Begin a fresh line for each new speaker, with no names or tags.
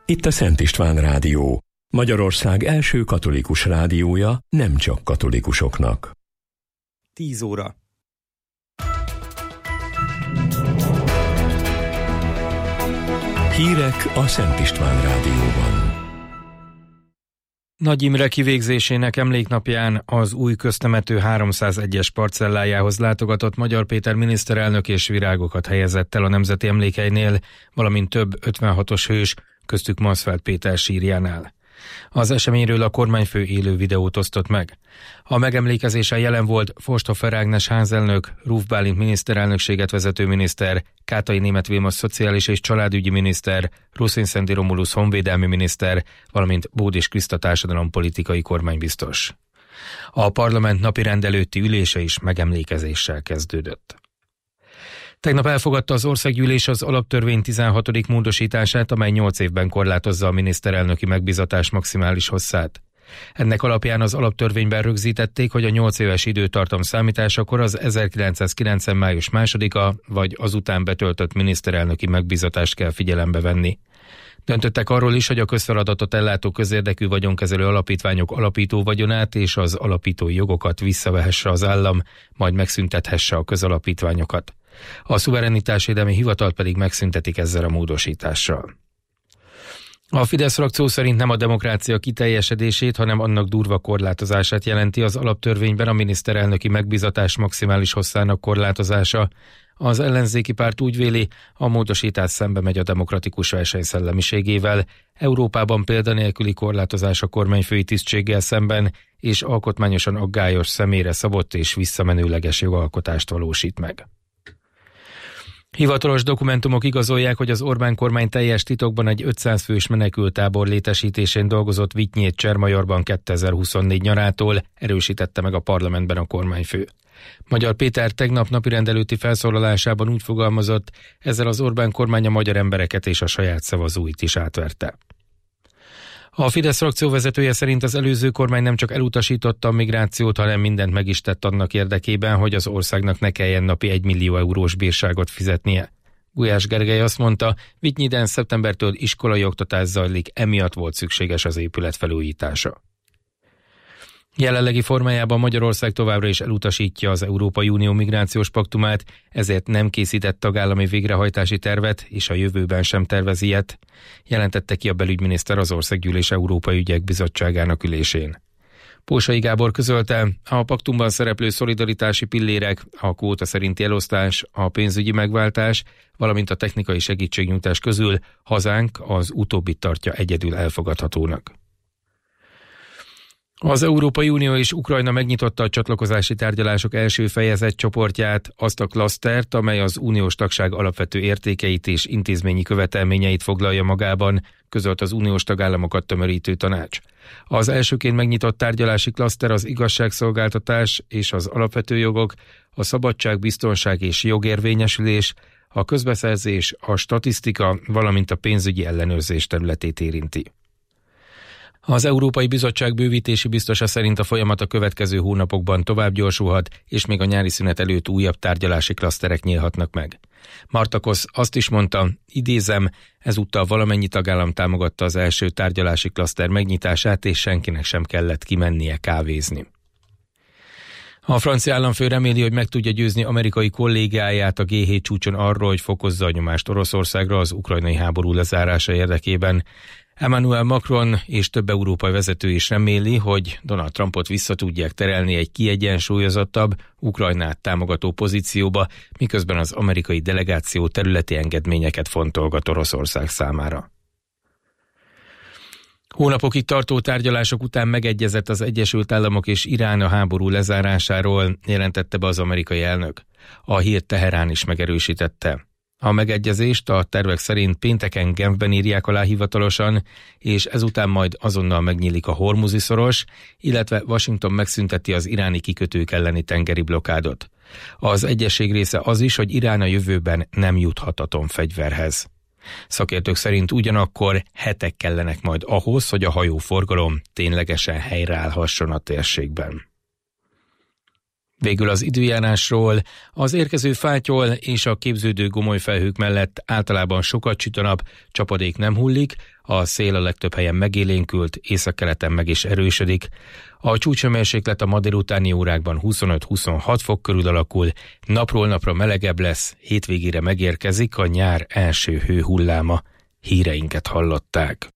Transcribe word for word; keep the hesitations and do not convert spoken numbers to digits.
Itt a Szent István Rádió, Magyarország első katolikus rádiója, nem csak katolikusoknak.
tíz óra.
Hírek a Szent István Rádióban.
Nagy Imre kivégzésének emléknapján az új köztemető háromszázegyes parcellájához látogatott Magyar Péter miniszterelnök és virágokat helyezett el a Nemzeti Emlékhelynél, valamint több ötvenhatos hős, köztük Mansfeld Péter sírjánál. Az eseményről a kormányfő élő videót osztott meg. A megemlékezésen jelen volt Forsthofer Ágnes házelnök, Ruf Bálint miniszterelnökséget vezető miniszter, Kátai Németh Vilmos szociális és családügyi miniszter, Ruszin-Szendi Romulus honvédelmi miniszter, valamint Bódis Kriszta társadalompolitikai kormánybiztos. A parlament napirend előtti ülése is megemlékezéssel kezdődött. Tegnap elfogadta az országgyűlés az alaptörvény tizenhatodik módosítását, amely nyolc évben korlátozza a miniszterelnöki megbízatás maximális hosszát. Ennek alapján az alaptörvényben rögzítették, hogy a nyolc éves időtartam számításakor az ezerkilencszázkilencven. május másodika vagy azután betöltött miniszterelnöki megbízatást kell figyelembe venni. Döntöttek arról is, hogy a közfeladatot ellátó közérdekű vagyonkezelő alapítványok alapító vagyonát és az alapítói jogokat visszavehesse az állam, majd megszüntethesse a közalapítványokat. A szuverenitásvédelmi hivatal pedig megszüntetik ezzel a módosítással. A Fidesz frakció szerint nem a demokrácia kiteljesedését, hanem annak durva korlátozását jelenti az alaptörvényben a miniszterelnöki megbízatás maximális hosszának korlátozása. Az ellenzéki párt úgy véli, a módosítás szembe megy a demokratikus verseny szellemiségével, Európában példanélküli korlátozás a kormányfői tisztséggel szemben, és alkotmányosan aggályos, személyre szabott és visszamenőleges jogalkotást valósít meg. Hivatalos dokumentumok igazolják, hogy az Orbán kormány teljes titokban egy ötszáz fős menekülttábor létesítésén dolgozott Vitynyét Csermajorban kétezer-huszonnégy nyarától, erősítette meg a parlamentben a kormányfő. Magyar Péter tegnap napirend előtti felszólalásában úgy fogalmazott, ezzel az Orbán kormány a magyar embereket és a saját szavazóit is átverte. A Fidesz frakció vezetője szerint az előző kormány nem csak elutasította a migrációt, hanem mindent meg is tett annak érdekében, hogy az országnak ne kelljen napi egymillió eurós bírságot fizetnie. Gulyás Gergely azt mondta, Vitynyiden szeptembertől iskolai oktatás zajlik, emiatt volt szükséges az épület felújítása. Jelenlegi formájában Magyarország továbbra is elutasítja az Európai Unió migrációs paktumát, ezért nem készített tagállami végrehajtási tervet, és a jövőben sem tervez ilyet, jelentette ki a belügyminiszter az Országgyűlés Európai Ügyek Bizottságának ülésén. Pósai Gábor közölte, a paktumban szereplő szolidaritási pillérek, a kvóta szerinti elosztás, a pénzügyi megváltás, valamint a technikai segítségnyújtás közül hazánk az utóbbit tartja egyedül elfogadhatónak. Az Európai Unió és Ukrajna megnyitotta a csatlakozási tárgyalások első fejezet csoportját, azt a klasztert, amely az uniós tagság alapvető értékeit és intézményi követelményeit foglalja magában, közölt az uniós tagállamokat tömörítő tanács. Az elsőként megnyitott tárgyalási klaszter az igazságszolgáltatás és az alapvető jogok, a szabadság, biztonság és jogérvényesülés, a közbeszerzés, a statisztika, valamint a pénzügyi ellenőrzés területét érinti. Az Európai Bizottság bővítési biztosa szerint a folyamat a következő hónapokban tovább gyorsulhat, és még a nyári szünet előtt újabb tárgyalási klaszterek nyílhatnak meg. Marta Kosz azt is mondta, idézem, ezúttal valamennyi tagállam támogatta az első tárgyalási klaszter megnyitását, és senkinek sem kellett kimennie kávézni. A francia államfő reméli, hogy meg tudja győzni amerikai kollégáját a gé hét csúcson arról, hogy fokozza a nyomást Oroszországra az ukrajnai háború lezárása érdekében. Emmanuel Macron és több európai vezető is reméli, hogy Donald Trumpot vissza tudják terelni egy kiegyensúlyozottabb, Ukrajnát támogató pozícióba, miközben az amerikai delegáció területi engedményeket fontolgat Oroszország számára. Hónapokig tartó tárgyalások után megegyezett az Egyesült Államok és Irán a háború lezárásáról, jelentette be az amerikai elnök. A hírt Teherán is megerősítette. A megegyezést a tervek szerint pénteken Genfben írják alá hivatalosan, és ezután majd azonnal megnyílik a Hormuzi szoros, illetve Washington megszünteti az iráni kikötők elleni tengeri blokádot. Az egyesség része az is, hogy Irán a jövőben nem juthat atomfegyverhez. Szakértők szerint ugyanakkor hetek kellenek majd ahhoz, hogy a hajóforgalom ténylegesen helyreállhasson a térségben. Végül az időjárásról. Az érkező fátyol és a képződő gomolyfelhők mellett általában sokat süt a nap, csapadék nem hullik, a szél a legtöbb helyen megélénkült, északkeleten meg is erősödik. A csúcshőmérséklet a ma délutáni órákban huszonöt-huszonhat fok körül alakul, napról napra melegebb lesz, hétvégére megérkezik a nyár első hőhulláma. Híreinket hallották.